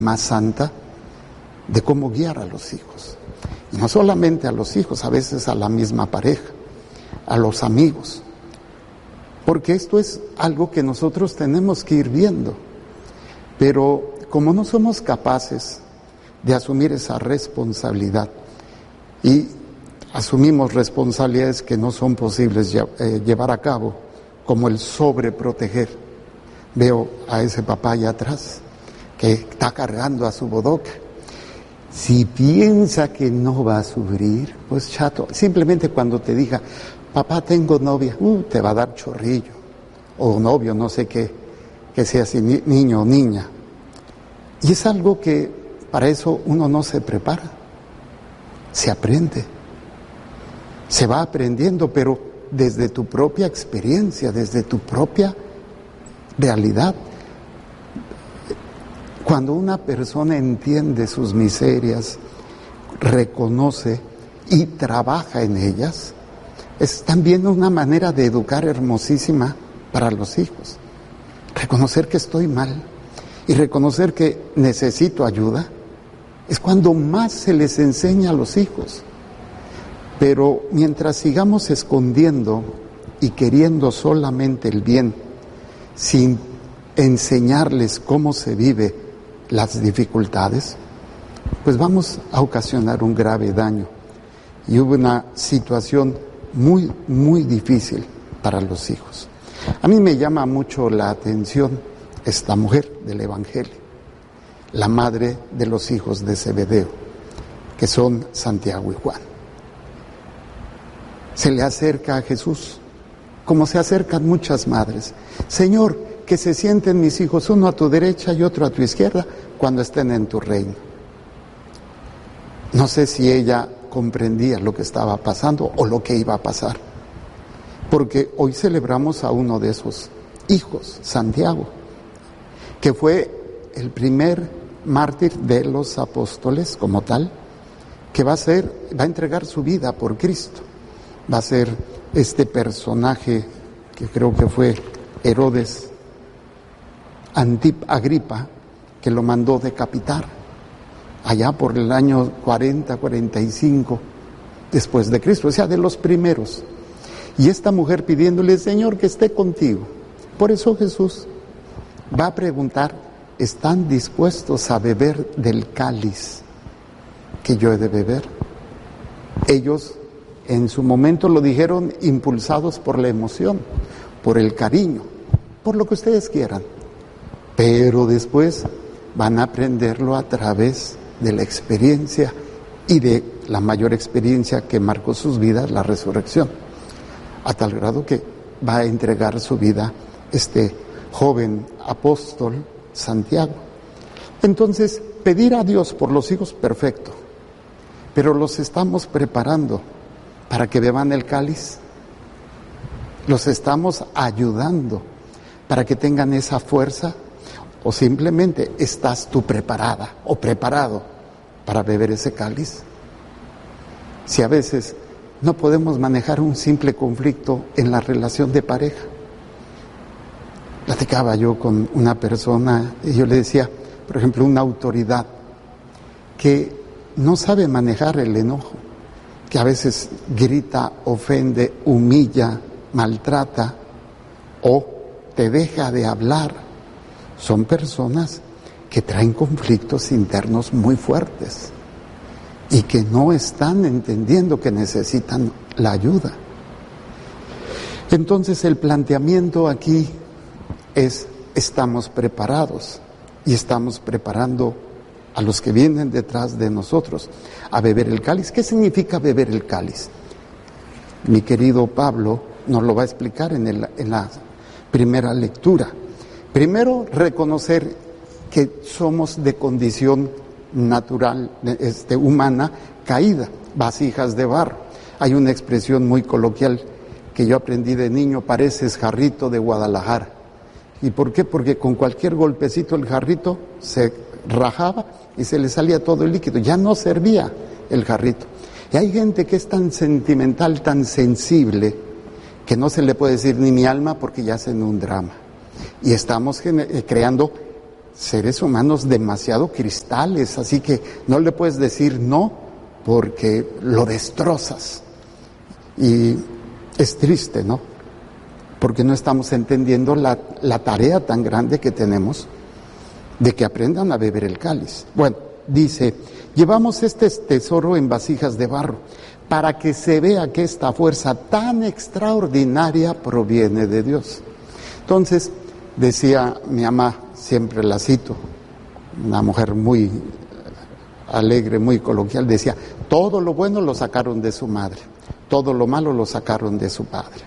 más santa de cómo guiar a los hijos. Y no solamente a los hijos, a veces a la misma pareja, a los amigos. Porque esto es algo que nosotros tenemos que ir viendo. Pero como no somos capaces de asumir esa responsabilidad y asumimos responsabilidades que no son posibles llevar a cabo, como el sobreproteger. Veo a ese papá allá atrás que está cargando a su bodoca. Si piensa que no va a sufrir, pues chato, simplemente cuando te diga, papá, tengo novia, te va a dar chorrillo, o novio, no sé qué, que sea si niño o niña. Y es algo que para eso uno no se prepara, se aprende, se va aprendiendo, pero desde tu propia experiencia, desde tu propia realidad. Cuando una persona entiende sus miserias, reconoce y trabaja en ellas, es también una manera de educar hermosísima para los hijos. Reconocer que estoy mal y reconocer que necesito ayuda es cuando más se les enseña a los hijos. Pero mientras sigamos escondiendo y queriendo solamente el bien, sin enseñarles cómo se vive las dificultades, pues vamos a ocasionar un grave daño. Y hubo una situación muy, muy difícil para los hijos. A mí me llama mucho la atención esta mujer del Evangelio, la madre de los hijos de Zebedeo, que son Santiago y Juan. Se le acerca a Jesús, como se acercan muchas madres. Señor, que se sienten mis hijos, uno a tu derecha y otro a tu izquierda, cuando estén en tu reino. No sé si ella comprendía lo que estaba pasando o lo que iba a pasar, porque hoy celebramos a uno de esos hijos, Santiago, que fue el primer mártir de los apóstoles como tal, que va a entregar su vida por Cristo. Va a ser este personaje que creo que fue Herodes Agripa, que lo mandó decapitar allá por el año 40-45 después de Cristo, o sea, de los primeros. Y esta mujer pidiéndole, Señor, que esté contigo. Por eso Jesús va a preguntar, ¿están dispuestos a beber del cáliz que yo he de beber? Ellos en su momento lo dijeron impulsados por la emoción, por el cariño, por lo que ustedes quieran. Pero después van a aprenderlo a través de la experiencia y de la mayor experiencia que marcó sus vidas, la resurrección. A tal grado que va a entregar su vida este joven apóstol Santiago. Entonces, pedir a Dios por los hijos, perfecto. Pero los estamos preparando para que beban el cáliz. Los estamos ayudando para que tengan esa fuerza. O simplemente estás tú preparada o preparado para beber ese cáliz. Si a veces no podemos manejar un simple conflicto en la relación de pareja. Platicaba yo con una persona y yo le decía, por ejemplo, una autoridad que no sabe manejar el enojo, que a veces grita, ofende, humilla, maltrata o te deja de hablar. Son personas que traen conflictos internos muy fuertes y que no están entendiendo que necesitan la ayuda. Entonces el planteamiento aquí es, estamos preparados y estamos preparando a los que vienen detrás de nosotros a beber el cáliz. ¿Qué significa beber el cáliz? Mi querido Pablo nos lo va a explicar en la primera lectura. Primero, reconocer que somos de condición natural, humana, caída, vasijas de barro. Hay una expresión muy coloquial que yo aprendí de niño, pareces jarrito de Guadalajara. ¿Y por qué? Porque con cualquier golpecito el jarrito se rajaba y se le salía todo el líquido, ya no servía el jarrito. Y hay gente que es tan sentimental, tan sensible, que no se le puede decir ni mi alma porque ya hacen un drama. Y estamos creando seres humanos demasiado cristales, así que no le puedes decir no porque lo destrozas. Y es triste, ¿no? Porque no estamos entendiendo la tarea tan grande que tenemos de que aprendan a beber el cáliz. Bueno, dice, llevamos este tesoro en vasijas de barro para que se vea que esta fuerza tan extraordinaria proviene de Dios. Entonces, decía mi mamá, siempre la cito, una mujer muy alegre, muy coloquial, decía, todo lo bueno lo sacaron de su madre, todo lo malo lo sacaron de su padre.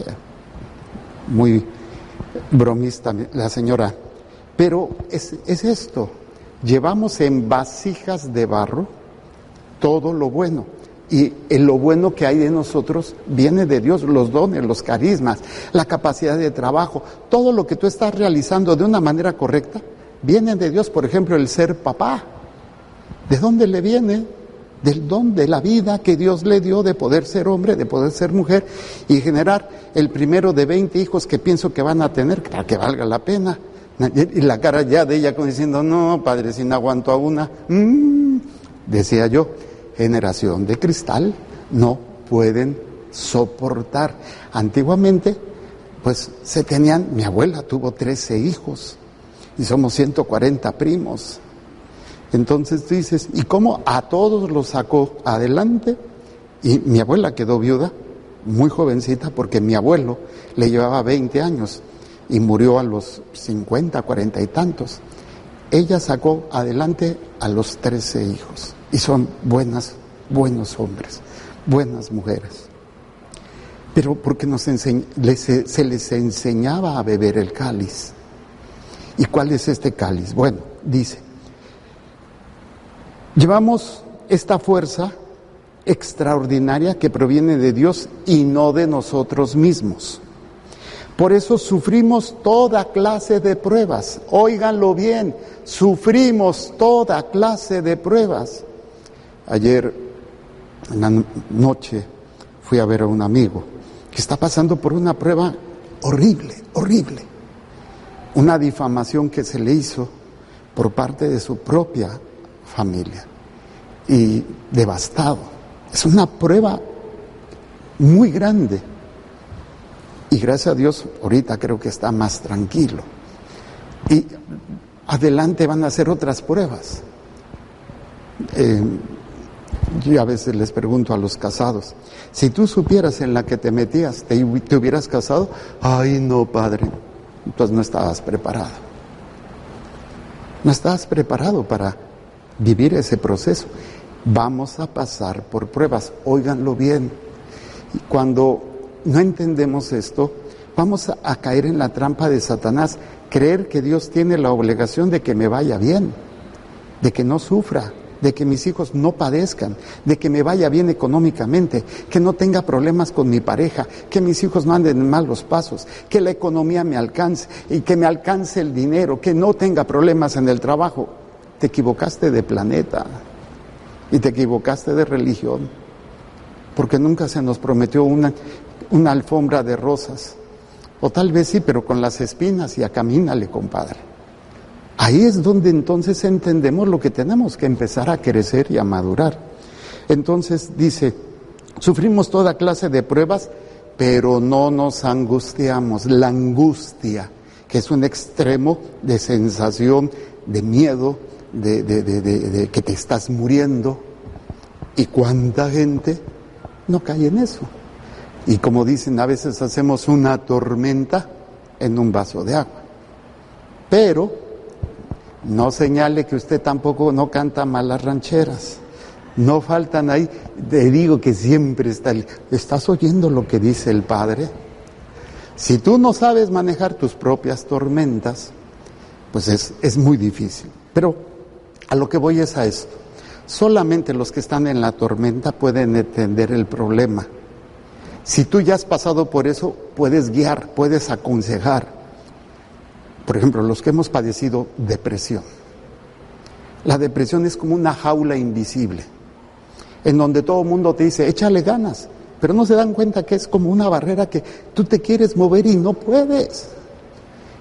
Muy bromista la señora, pero es esto, llevamos en vasijas de barro todo lo bueno, y lo bueno que hay de nosotros viene de Dios, los dones, los carismas, la capacidad de trabajo, todo lo que tú estás realizando de una manera correcta, viene de Dios. Por ejemplo, el ser papá, ¿de dónde le viene? Del don de la vida que Dios le dio de poder ser hombre, de poder ser mujer y generar el primero de 20 hijos que pienso que van a tener para que valga la pena. Y la cara ya de ella como diciendo, no, padre, si no aguanto a una. Decía yo, generación de cristal, no pueden soportar. Antiguamente, pues mi abuela tuvo 13 hijos y somos 140 primos. Entonces tú dices, ¿y cómo a todos los sacó adelante? Y mi abuela quedó viuda, muy jovencita, porque mi abuelo le llevaba 20 años y murió a los 50, 40 y tantos. Ella sacó adelante a los 13 hijos y son buenos hombres, buenas mujeres. Pero porque se les enseñaba a beber el cáliz. ¿Y cuál es este cáliz? Bueno, dice, llevamos esta fuerza extraordinaria que proviene de Dios y no de nosotros mismos. Por eso sufrimos toda clase de pruebas. Óiganlo bien, sufrimos toda clase de pruebas. Ayer en la noche fui a ver a un amigo que está pasando por una prueba horrible, horrible. Una difamación que se le hizo por parte de su propia familia y devastado. Es una prueba muy grande y gracias a Dios ahorita creo que está más tranquilo y adelante van a hacer otras pruebas. Yo a veces les pregunto a los casados, si tú supieras en la que te metías, ¿te hubieras casado? Ay no, padre, entonces no estabas preparado. No estabas preparado para vivir ese proceso. Vamos a pasar por pruebas, óiganlo bien. Y cuando no entendemos esto, vamos a caer en la trampa de Satanás, creer que Dios tiene la obligación de que me vaya bien, de que no sufra, de que mis hijos no padezcan, de que me vaya bien económicamente, que no tenga problemas con mi pareja, que mis hijos no anden en malos pasos, que la economía me alcance y que me alcance el dinero, que no tenga problemas en el trabajo. Te equivocaste de planeta y te equivocaste de religión, porque nunca se nos prometió una alfombra de rosas, o tal vez sí, pero con las espinas, y a camínale, compadre. Ahí es donde entonces entendemos lo que tenemos que empezar a crecer y a madurar. Entonces dice, sufrimos toda clase de pruebas, pero no nos angustiamos. La angustia, que es un extremo de sensación, de miedo, de que te estás muriendo. ¿Y cuánta gente no cae en eso? Y como dicen, a veces hacemos una tormenta en un vaso de agua. Pero no señale que usted tampoco no canta malas rancheras. No faltan ahí. Te digo que siempre ¿estás oyendo lo que dice el Padre? Si tú no sabes manejar tus propias tormentas, pues es muy difícil. Pero a lo que voy es a esto. Solamente los que están en la tormenta pueden entender el problema. Si tú ya has pasado por eso, puedes guiar, puedes aconsejar. Por ejemplo, los que hemos padecido depresión. La depresión es como una jaula invisible, en donde todo el mundo te dice, échale ganas, pero no se dan cuenta que es como una barrera que tú te quieres mover y no puedes.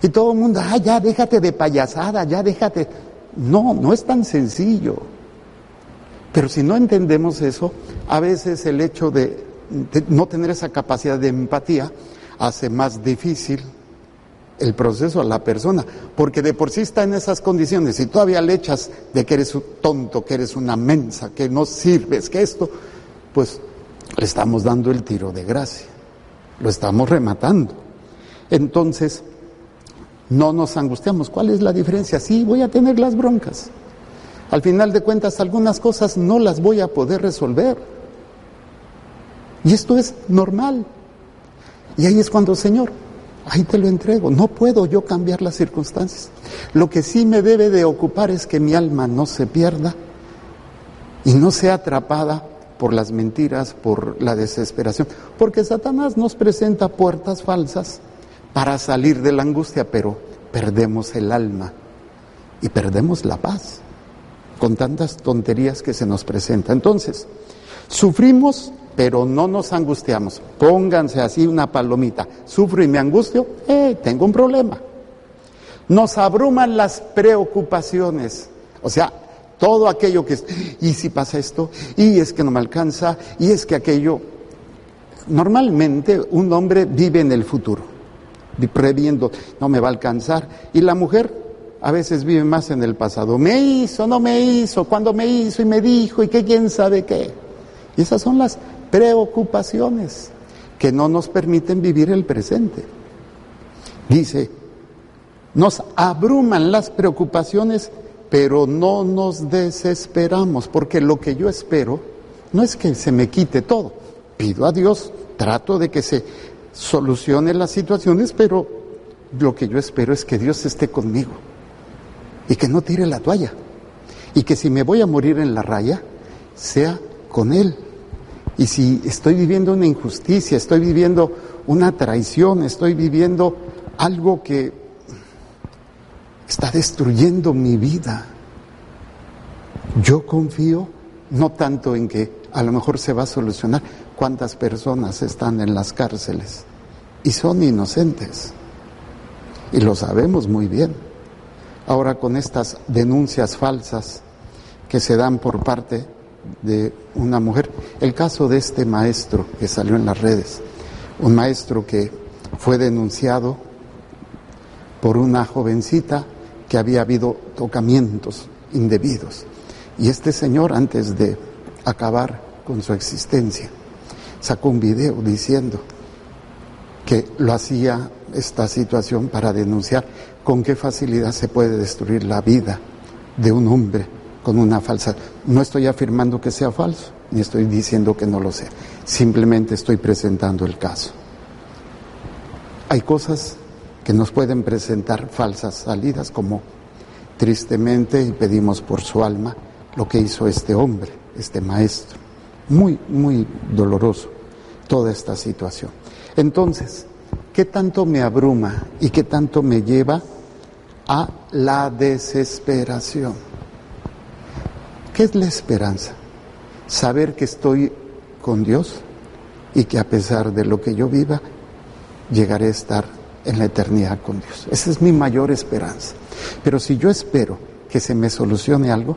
Y todo el mundo, ya déjate de payasada, ya déjate. No es tan sencillo. Pero si no entendemos eso, a veces el hecho de no tener esa capacidad de empatía hace más difícil el proceso a la persona, porque de por sí está en esas condiciones y todavía le echas de que eres un tonto, que eres una mensa, que no sirves, que esto, pues le estamos dando el tiro de gracia, lo estamos rematando. Entonces, no nos angustiamos. ¿Cuál es la diferencia? Sí, voy a tener las broncas. Al final de cuentas, algunas cosas no las voy a poder resolver. Y esto es normal. Y ahí es cuando, Señor, ahí te lo entrego. No puedo yo cambiar las circunstancias. Lo que sí me debe de ocupar es que mi alma no se pierda y no sea atrapada por las mentiras, por la desesperación. Porque Satanás nos presenta puertas falsas para salir de la angustia, pero perdemos el alma y perdemos la paz con tantas tonterías que se nos presentan. Entonces, sufrimos, pero no nos angustiamos. Pónganse así una palomita. Sufro y me angustio, tengo un problema. Nos abruman las preocupaciones, o sea, todo aquello que es, y si pasa esto, y es que no me alcanza, y es que aquello. Normalmente un hombre vive en el futuro, previendo, no me va a alcanzar, y la mujer a veces vive más en el pasado. Me hizo, no me hizo, cuando me hizo y me dijo, y que quién sabe qué. Y esas son las preocupaciones que no nos permiten vivir el presente. Dice, nos abruman las preocupaciones, pero no nos desesperamos, porque lo que yo espero no es que se me quite todo. Pido a Dios, trato de que se solucionen las situaciones, pero lo que yo espero es que Dios esté conmigo y que no tire la toalla, y que si me voy a morir en la raya, sea con Él. Y si estoy viviendo una injusticia, estoy viviendo una traición, estoy viviendo algo que está destruyendo mi vida, yo confío no tanto en que a lo mejor se va a solucionar. ¿Cuántas personas están en las cárceles y son inocentes? Y lo sabemos muy bien. Ahora con estas denuncias falsas que se dan por parte de una mujer, el caso de este maestro que salió en las redes, un maestro que fue denunciado por una jovencita que había habido tocamientos indebidos, y este señor, antes de acabar con su existencia, sacó un video diciendo que lo hacía esta situación para denunciar con qué facilidad se puede destruir la vida de un hombre con una falsa. No estoy afirmando que sea falso, ni estoy diciendo que no lo sea, simplemente estoy presentando el caso. Hay cosas que nos pueden presentar falsas salidas, como tristemente, y pedimos por su alma, lo que hizo este hombre, este maestro. Muy, muy doloroso toda esta situación. Entonces, ¿qué tanto me abruma y qué tanto me lleva a la desesperación? ¿Qué es la esperanza? Saber que estoy con Dios y que a pesar de lo que yo viva, llegaré a estar en la eternidad con Dios. Esa es mi mayor esperanza. Pero si yo espero que se me solucione algo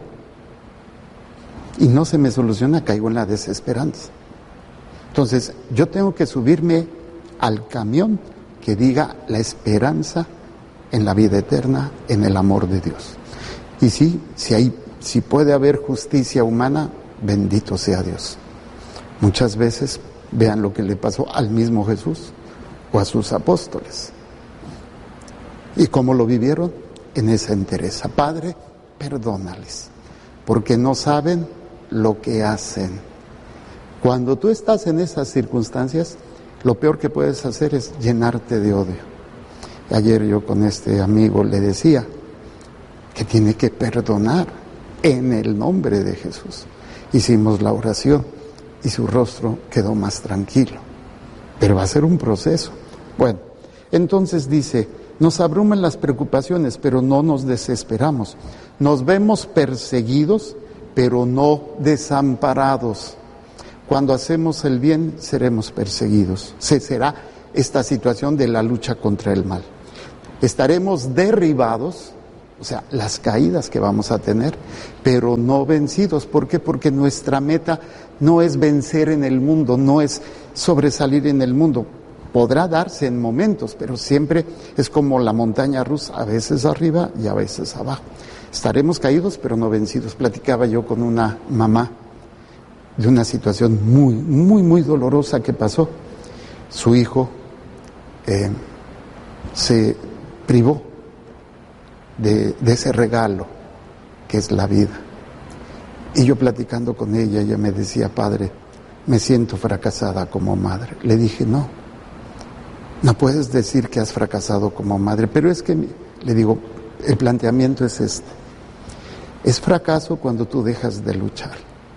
y no se me soluciona, caigo en la desesperanza. Entonces, yo tengo que subirme al camión que diga la esperanza en la vida eterna, en el amor de Dios. Y sí, si puede haber justicia humana, bendito sea Dios. Muchas veces, vean lo que le pasó al mismo Jesús o a sus apóstoles. ¿Y cómo lo vivieron? En esa entereza. Padre, perdónales, porque no saben lo que hacen. Cuando tú estás en esas circunstancias, lo peor que puedes hacer es llenarte de odio. Ayer yo con este amigo le decía que tiene que perdonar en el nombre de Jesús. Hicimos la oración y su rostro quedó más tranquilo. Pero va a ser un proceso. Bueno, entonces dice, nos abruman las preocupaciones, pero no nos desesperamos. Nos vemos perseguidos, pero no desamparados. Cuando hacemos el bien, seremos perseguidos. Será esta situación de la lucha contra el mal. Estaremos derribados, o sea, las caídas que vamos a tener, pero no vencidos. ¿Por qué? Porque nuestra meta no es vencer en el mundo, no es sobresalir en el mundo. Podrá darse en momentos, pero siempre es como la montaña rusa, a veces arriba y a veces abajo. Estaremos caídos, pero no vencidos. Platicaba yo con una mamá de una situación muy dolorosa que pasó. Su hijo se privó de ese regalo que es la vida. Y yo platicando con ella me decía: padre, me siento fracasada como madre. Le dije: no puedes decir que has fracasado como madre, pero es que, le digo, el planteamiento es este: es fracaso cuando tú dejas de luchar,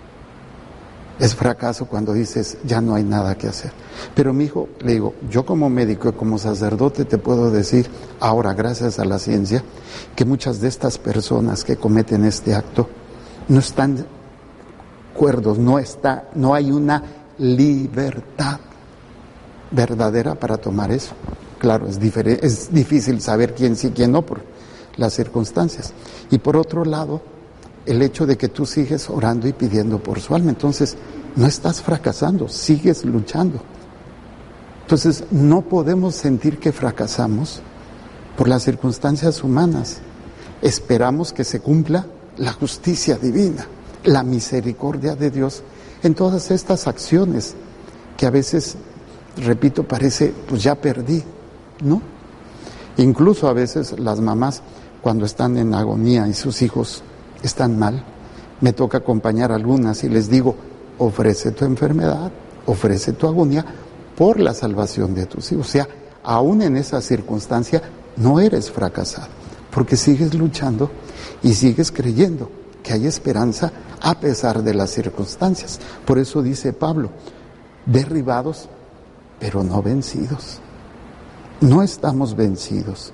es fracaso cuando dices ya no hay nada que hacer. Pero mi hijo, le digo, yo como médico y como sacerdote te puedo decir ahora, gracias a la ciencia, que muchas de estas personas que cometen este acto no están cuerdos, no hay una libertad verdadera para tomar eso. Claro, es difícil saber quién sí, quién no por las circunstancias. Y por otro lado, el hecho de que tú sigues orando y pidiendo por su alma, entonces no estás fracasando, sigues luchando. Entonces no podemos sentir que fracasamos por las circunstancias humanas. Esperamos que se cumpla la justicia divina, la misericordia de Dios en todas estas acciones que a veces, repito, parece, pues ya perdí, ¿no? Incluso a veces las mamás, cuando están en agonía y sus hijos están mal, me toca acompañar a algunas y les digo: ofrece tu enfermedad, ofrece tu agonía por la salvación de tus hijos. O sea, aún en esa circunstancia no eres fracasado, porque sigues luchando y sigues creyendo que hay esperanza a pesar de las circunstancias. Por eso dice Pablo: derribados, pero no vencidos. No estamos vencidos.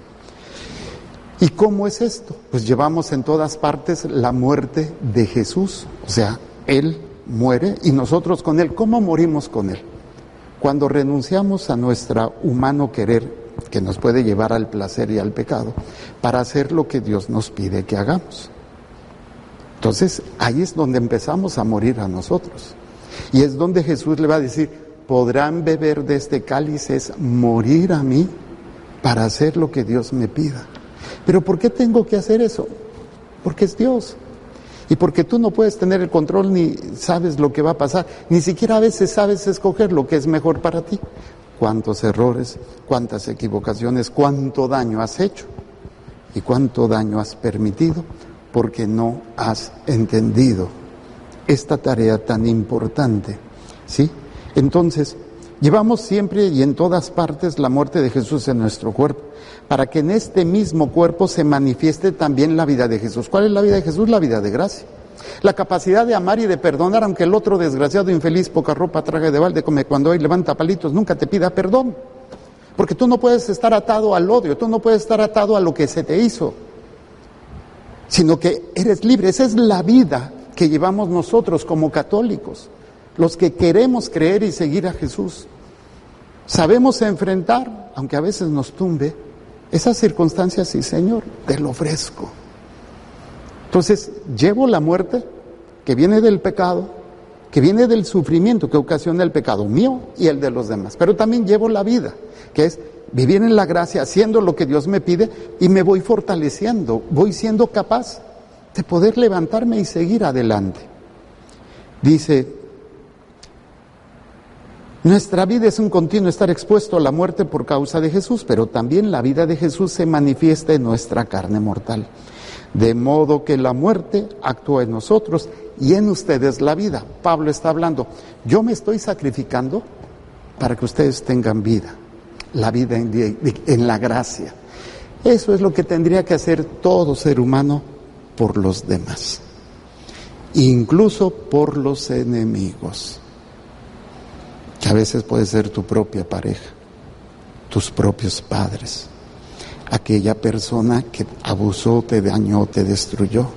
¿Y cómo es esto? Pues llevamos en todas partes la muerte de Jesús. O sea, Él muere y nosotros con Él. ¿Cómo morimos con Él? Cuando renunciamos a nuestro humano querer, que nos puede llevar al placer y al pecado, para hacer lo que Dios nos pide que hagamos. Entonces, ahí es donde empezamos a morir a nosotros. Y es donde Jesús le va a decir: podrán beber de este cáliz, es morir a mí para hacer lo que Dios me pida. ¿Pero por qué tengo que hacer eso? Porque es Dios. Y porque tú no puedes tener el control ni sabes lo que va a pasar. Ni siquiera a veces sabes escoger lo que es mejor para ti. Cuántos errores, cuántas equivocaciones, cuánto daño has hecho y cuánto daño has permitido porque no has entendido esta tarea tan importante, ¿sí? Entonces, llevamos siempre y en todas partes la muerte de Jesús en nuestro cuerpo, para que en este mismo cuerpo se manifieste también la vida de Jesús. ¿Cuál es la vida de Jesús? La vida de gracia. La capacidad de amar y de perdonar, aunque el otro desgraciado, infeliz, poca ropa, traje de balde, come cuando hoy levanta palitos, nunca te pida perdón. Porque tú no puedes estar atado al odio, tú no puedes estar atado a lo que se te hizo, sino que eres libre. Esa es la vida que llevamos nosotros como católicos, los que queremos creer y seguir a Jesús. Sabemos enfrentar, aunque a veces nos tumbe, esas circunstancias. Sí, Señor, te lo ofrezco. Entonces, llevo la muerte que viene del pecado, que viene del sufrimiento que ocasiona el pecado mío y el de los demás. Pero también llevo la vida, que es vivir en la gracia, haciendo lo que Dios me pide, y me voy fortaleciendo, voy siendo capaz de poder levantarme y seguir adelante. Dice: nuestra vida es un continuo estar expuesto a la muerte por causa de Jesús, pero también la vida de Jesús se manifiesta en nuestra carne mortal. De modo que la muerte actúa en nosotros y en ustedes la vida. Pablo está hablando: yo me estoy sacrificando para que ustedes tengan vida, la vida en la gracia. Eso es lo que tendría que hacer todo ser humano por los demás, incluso por los enemigos, que a veces puede ser tu propia pareja, tus propios padres, aquella persona que abusó, te dañó, te destruyó,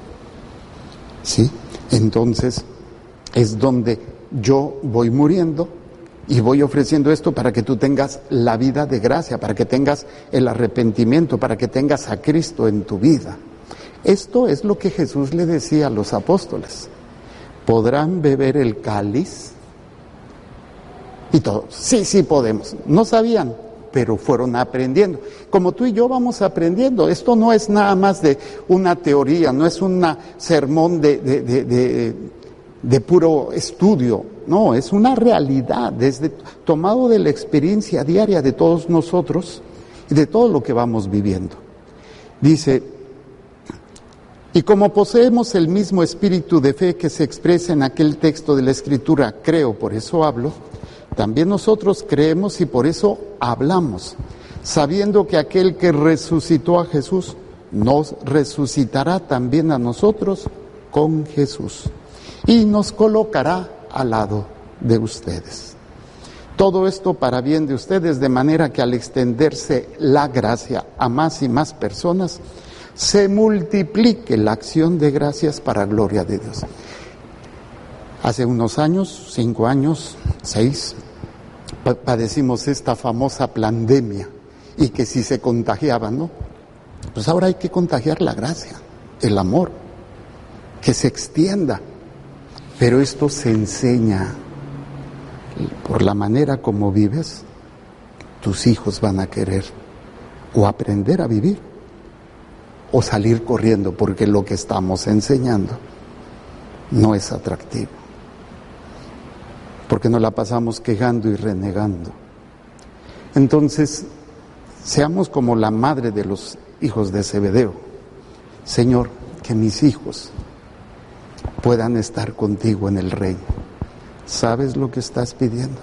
¿sí? Entonces es donde yo voy muriendo Y voy ofreciendo esto para que tú tengas la vida de gracia, para que tengas el arrepentimiento, para que tengas a Cristo en tu vida. Esto es lo que Jesús le decía a los apóstoles. ¿Podrán beber el cáliz? Y todos, sí podemos. No sabían, pero fueron aprendiendo. Como tú y yo vamos aprendiendo. Esto no es nada más de una teoría, no es un sermón de puro estudio. No, es una realidad, tomado de la experiencia diaria de todos nosotros y de todo lo que vamos viviendo. Dice, y como poseemos el mismo espíritu de fe que se expresa en aquel texto de la Escritura, creo, por eso hablo, también nosotros creemos y por eso hablamos, sabiendo que aquel que resucitó a Jesús nos resucitará también a nosotros con Jesús y nos colocará al lado de ustedes. Todo esto para bien de ustedes, de manera que al extenderse la gracia a más y más personas, se multiplique la acción de gracias para gloria de Dios. Hace unos años, 5 años, 6, padecimos esta famosa pandemia y que si se contagiaba, ¿no? Pues ahora hay que contagiar la gracia, el amor, que se extienda. Pero esto se enseña por la manera como vives. Tus hijos van a querer o aprender a vivir o salir corriendo porque lo que estamos enseñando no es atractivo. Porque nos la pasamos quejando y renegando. Entonces, seamos como la madre de los hijos de Zebedeo. Señor, que mis hijos puedan estar contigo en el reino. ¿Sabes lo que estás pidiendo?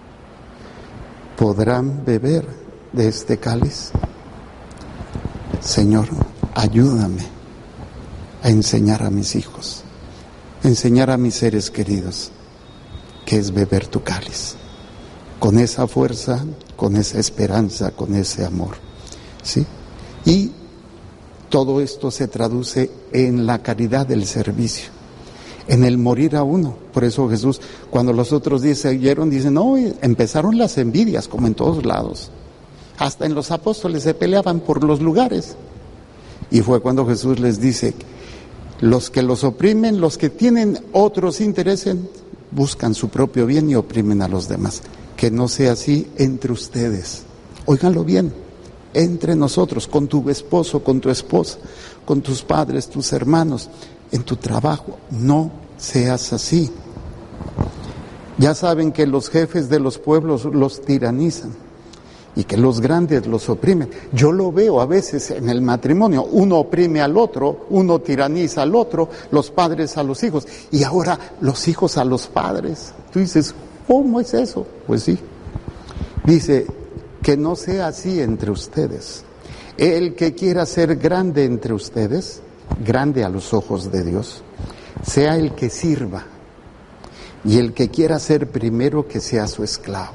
¿Podrán beber de este cáliz? Señor, ayúdame a enseñar a mis hijos, enseñar a mis seres queridos qué es beber tu cáliz, con esa fuerza, con esa esperanza, con ese amor, ¿sí? Y todo esto se traduce en la caridad del servicio, en el morir a uno. Por eso Jesús, cuando los otros días se oyeron, dicen, no, empezaron las envidias, como en todos lados. Hasta en los apóstoles se peleaban por los lugares. Y fue cuando Jesús les dice, los que los oprimen, los que tienen otros intereses, buscan su propio bien y oprimen a los demás. Que no sea así entre ustedes. Óiganlo bien, entre nosotros, con tu esposo, con tu esposa, con tus padres, tus hermanos, en tu trabajo, no seas así. Ya saben que los jefes de los pueblos los tiranizan y que los grandes los oprimen. Yo lo veo a veces en el matrimonio, uno oprime al otro, uno tiraniza al otro, los padres a los hijos y ahora los hijos a los padres. Tú dices, ¿cómo es eso? Pues sí. Dice, que no sea así entre ustedes. El que quiera ser grande entre ustedes, grande a los ojos de Dios, sea el que sirva, y el que quiera ser primero, que sea su esclavo.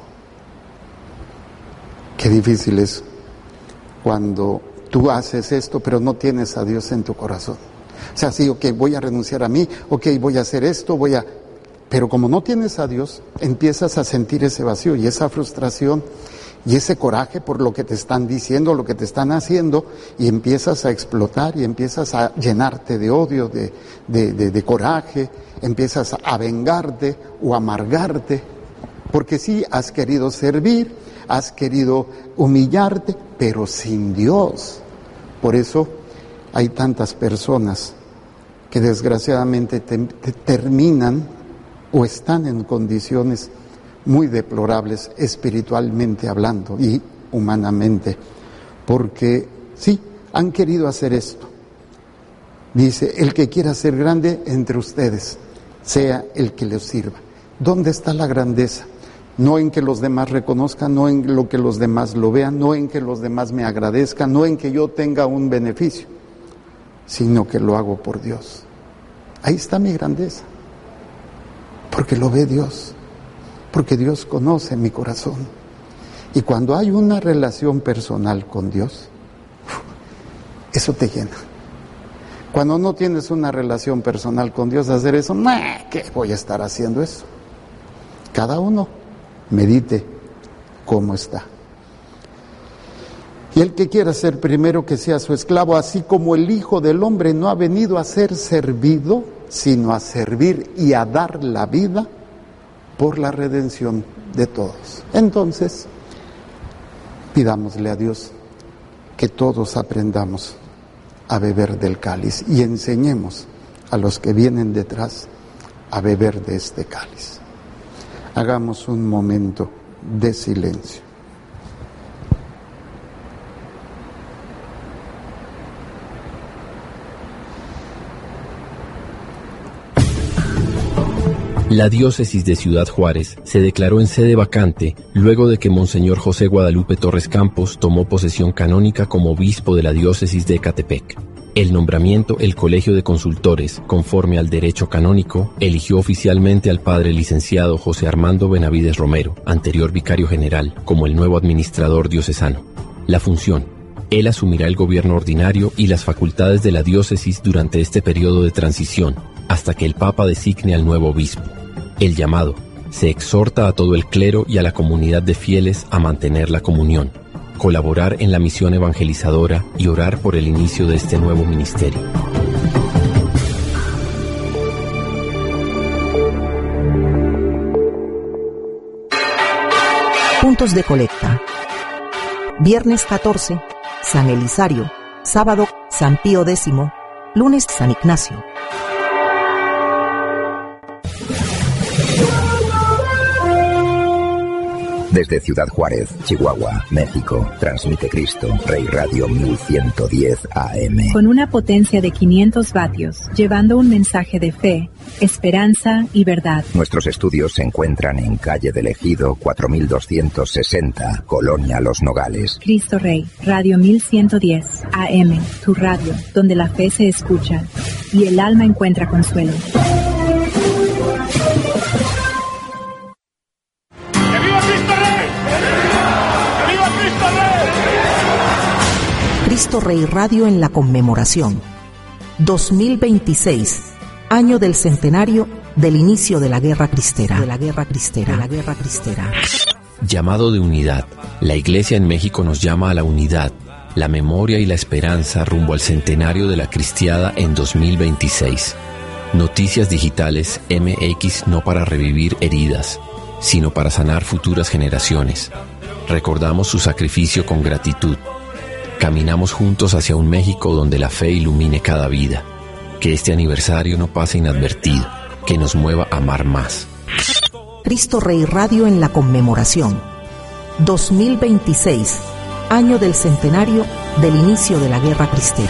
Qué difícil es cuando tú haces esto, pero no tienes a Dios en tu corazón. O sea, sí, ok, voy a renunciar a mí, ok, voy a hacer esto, pero como no tienes a Dios, empiezas a sentir ese vacío y esa frustración y ese coraje por lo que te están diciendo, lo que te están haciendo, y empiezas a explotar y empiezas a llenarte de odio, de coraje, empiezas a vengarte o amargarte, porque sí has querido servir, has querido humillarte, pero sin Dios. Por eso hay tantas personas que desgraciadamente terminan o están en condiciones muy deplorables espiritualmente hablando y humanamente, porque sí, han querido hacer esto. Dice, el que quiera ser grande entre ustedes, sea el que les sirva. ¿Dónde está la grandeza? No en que los demás reconozcan, no en lo que los demás lo vean, no en que los demás me agradezcan, no en que yo tenga un beneficio, sino que lo hago por Dios. Ahí está mi grandeza, porque lo ve Dios. Porque Dios conoce mi corazón. Y cuando hay una relación personal con Dios, eso te llena. Cuando no tienes una relación personal con Dios, hacer eso, ¿qué voy a estar haciendo eso? Cada uno medite cómo está. Y el que quiera ser primero, que sea su esclavo, así como el Hijo del Hombre no ha venido a ser servido, sino a servir y a dar la vida por la redención de todos. Entonces, pidámosle a Dios que todos aprendamos a beber del cáliz y enseñemos a los que vienen detrás a beber de este cáliz. Hagamos un momento de silencio. La diócesis de Ciudad Juárez se declaró en sede vacante luego de que Monseñor José Guadalupe Torres Campos tomó posesión canónica como obispo de la diócesis de Ecatepec. El nombramiento, el Colegio de Consultores, conforme al derecho canónico, eligió oficialmente al padre licenciado José Armando Benavides Romero, anterior vicario general, como el nuevo administrador diocesano. La función: él asumirá el gobierno ordinario y las facultades de la diócesis durante este periodo de transición, hasta que el Papa designe al nuevo obispo. El llamado: se exhorta a todo el clero y a la comunidad de fieles a mantener la comunión, colaborar en la misión evangelizadora y orar por el inicio de este nuevo ministerio. Puntos de colecta. Viernes 14, San Elisario. Sábado, San Pío X. Lunes, San Ignacio. Desde Ciudad Juárez, Chihuahua, México, transmite Cristo Rey Radio 1110 AM. Con una potencia de 500 vatios, llevando un mensaje de fe, esperanza y verdad. Nuestros estudios se encuentran en calle del Ejido 4260, Colonia Los Nogales. Cristo Rey, Radio 1110 AM, tu radio, donde la fe se escucha y el alma encuentra consuelo. Cristo Rey Radio en la conmemoración. 2026, año del centenario del inicio de la Guerra Cristera. Llamado de unidad. La Iglesia en México nos llama a la unidad, la memoria y la esperanza rumbo al centenario de la Cristiada en 2026. Noticias Digitales MX, no para revivir heridas, sino para sanar futuras generaciones. Recordamos su sacrificio con gratitud. Caminamos juntos hacia un México donde la fe ilumine cada vida. Que este aniversario no pase inadvertido, que nos mueva a amar más. Cristo Rey Radio en la conmemoración. 2026, año del centenario del inicio de la Guerra Cristera.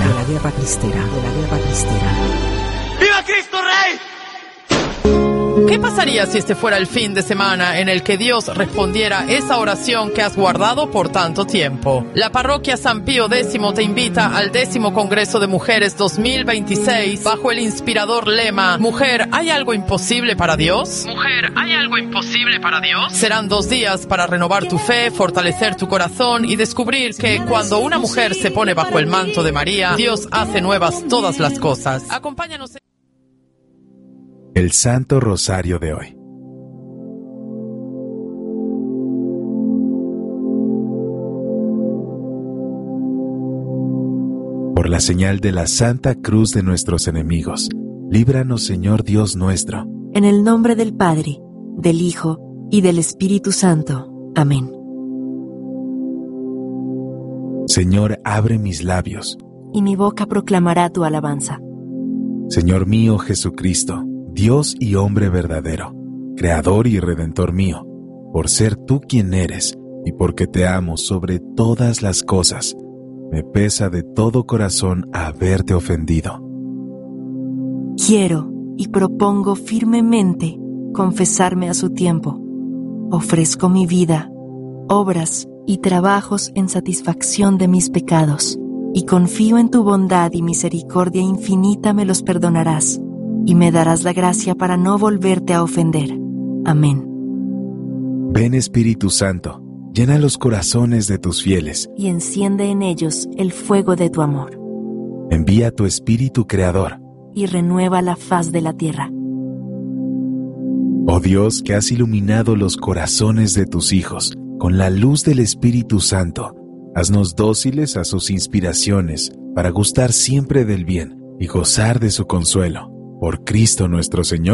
¡Viva Cristo Rey! ¿Qué pasaría si este fuera el fin de semana en el que Dios respondiera esa oración que has guardado por tanto tiempo? La parroquia San Pío X te invita al 10º Congreso de Mujeres 2026 bajo el inspirador lema «Mujer, ¿hay algo imposible para Dios?». Mujer, ¿hay algo imposible para Dios? Serán 2 días para renovar tu fe, fortalecer tu corazón y descubrir que cuando una mujer se pone bajo el manto de María, Dios hace nuevas todas las cosas. Acompáñanos. El Santo Rosario de hoy. Por la señal de la Santa Cruz de nuestros enemigos, líbranos, Señor Dios nuestro. En el nombre del Padre, del Hijo y del Espíritu Santo. Amén. Señor, abre mis labios, y mi boca proclamará tu alabanza. Señor mío Jesucristo, Dios y hombre verdadero, Creador y Redentor mío, por ser tú quien eres y porque te amo sobre todas las cosas, me pesa de todo corazón haberte ofendido. Quiero y propongo firmemente confesarme a su tiempo. Ofrezco mi vida, obras y trabajos en satisfacción de mis pecados, y confío en tu bondad y misericordia infinita me los perdonarás, y me darás la gracia para no volverte a ofender. Amén. Ven Espíritu Santo, llena los corazones de tus fieles, y enciende en ellos el fuego de tu amor. Envía tu Espíritu Creador, y renueva la faz de la tierra. Oh Dios, que has iluminado los corazones de tus hijos con la luz del Espíritu Santo, haznos dóciles a sus inspiraciones para gustar siempre del bien y gozar de su consuelo. Por Cristo nuestro Señor.